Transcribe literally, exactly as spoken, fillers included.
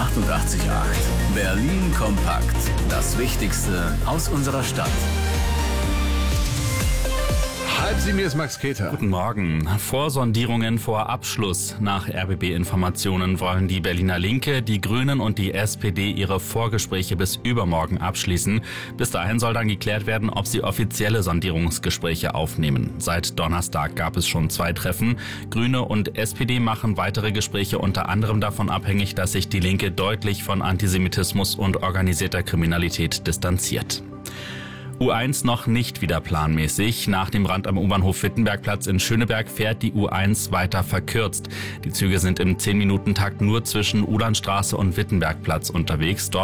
achtundachtzig Komma acht. Berlin kompakt. Das Wichtigste aus unserer Stadt. Halb sieben, hier ist Max Keter. Guten Morgen. Vorsondierungen vor Abschluss. Nach R B B-Informationen wollen die Berliner Linke, die Grünen und die S P D ihre Vorgespräche bis übermorgen abschließen. Bis dahin soll dann geklärt werden, ob sie offizielle Sondierungsgespräche aufnehmen. Seit Donnerstag gab es schon zwei Treffen. Grüne und S P D machen weitere Gespräche unter anderem davon abhängig, dass sich die Linke deutlich von Antisemitismus und organisierter Kriminalität distanziert. U eins noch nicht wieder planmäßig. Nach dem Brand am U-Bahnhof Wittenbergplatz in Schöneberg fährt die U eins weiter verkürzt. Die Züge sind im zehn Minuten Takt nur zwischen Ulandstraße und Wittenbergplatz unterwegs. Dort